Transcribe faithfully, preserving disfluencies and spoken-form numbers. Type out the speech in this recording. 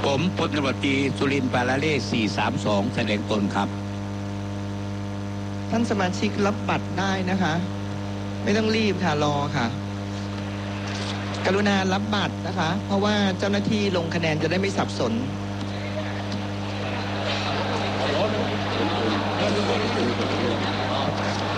ผมพลตำรวจตรีสุรินทร์ปาลาเล่สี่สามสองแสดงตนครับท่านสมาชิกรับบัตรได้นะคะไม่ต้องรีบค่ะรอค่ะกรุณารับบัตรนะคะเพราะว่าเจ้าหน้าที่ลงคะแนนจะได้ไม่สับสน